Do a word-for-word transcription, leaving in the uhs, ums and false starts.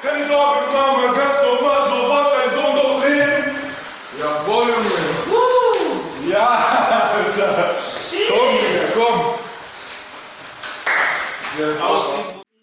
En ik zag het naar mijn best op maar zo wat en zonder reden. Ja, volume. Ja, kom hier, kom. Yes,